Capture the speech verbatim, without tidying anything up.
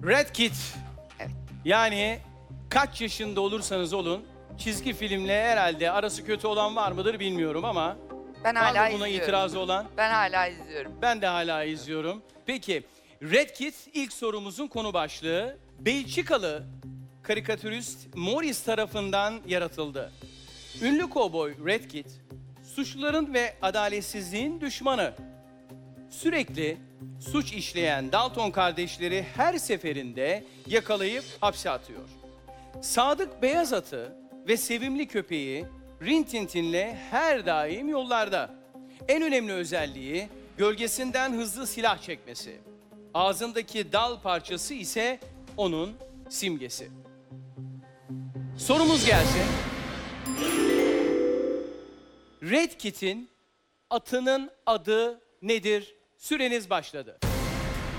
Red Kit. Evet. Yani kaç yaşında olursanız olun, çizgi filmle herhalde arası kötü olan var mıdır bilmiyorum ama Ben var hala mı buna izliyorum. itirazı olan? Ben hala izliyorum. Ben de hala izliyorum. Peki, Red Kit ilk sorumuzun konu başlığı. Belçikalı karikatürist Morris tarafından yaratıldı. Ünlü kovboy Red Kit, suçluların ve adaletsizliğin düşmanı. Sürekli suç işleyen Dalton kardeşleri her seferinde yakalayıp hapse atıyor. Sadık beyaz atı ve sevimli köpeği Rin Tintin'le her daim yollarda. En önemli özelliği gölgesinden hızlı silah çekmesi. Ağzındaki dal parçası ise onun simgesi. Sorumuz gelsin. Red Kit'in atının adı nedir? Süreniz başladı.